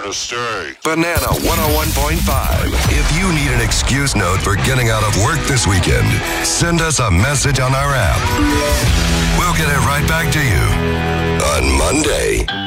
to stay. Banana 101.5. If you need an excuse note for getting out of work this weekend, send us a message on our app. We'll get it right back to you on Monday.